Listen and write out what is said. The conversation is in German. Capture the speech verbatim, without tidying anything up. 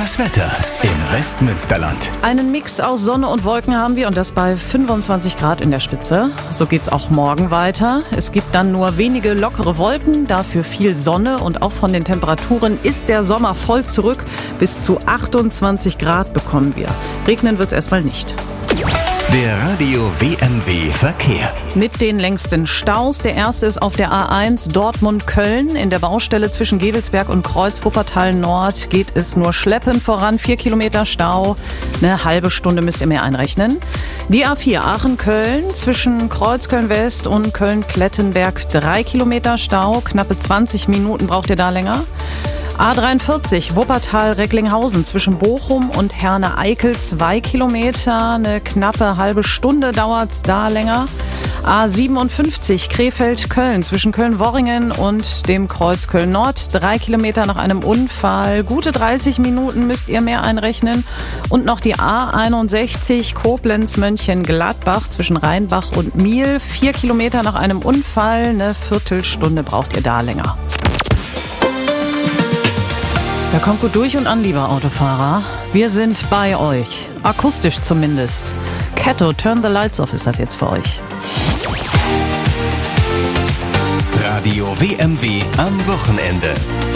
Das Wetter im Westmünsterland. Einen Mix aus Sonne und Wolken haben wir und das bei fünfundzwanzig Grad in der Spitze. So geht's auch morgen weiter. Es gibt dann nur wenige lockere Wolken, dafür viel Sonne und auch von den Temperaturen ist der Sommer voll zurück. Bis zu achtundzwanzig Grad bekommen wir. Regnen wird's erstmal nicht. Der Radio W M W Verkehr. Mit den längsten Staus. Der erste ist auf der A eins Dortmund-Köln. In der Baustelle zwischen Gevelsberg und Kreuz Wuppertal Nord geht es nur schleppend voran. Vier Kilometer Stau. Eine halbe Stunde müsst ihr mehr einrechnen. Die A vier Aachen-Köln zwischen Kreuz Köln-West und Köln-Klettenberg. Drei Kilometer Stau. Knappe zwanzig Minuten braucht ihr da länger. A dreiundvierzig Wuppertal-Recklinghausen zwischen Bochum und Herne-Eickel zwei Kilometer, eine knappe halbe Stunde dauert's da länger. A siebenundfünfzig Krefeld-Köln zwischen Köln-Worringen und dem Kreuz Köln-Nord, drei Kilometer nach einem Unfall, gute dreißig Minuten müsst ihr mehr einrechnen. Und noch die A einundsechzig Koblenz-Mönchengladbach zwischen Rheinbach und Miel, vier Kilometer nach einem Unfall, eine Viertelstunde braucht ihr da länger. Da kommt gut durch und an, lieber Autofahrer. Wir sind bei euch. Akustisch zumindest. Ketto, Turn the Lights Off ist das jetzt für euch. Radio W M W am Wochenende.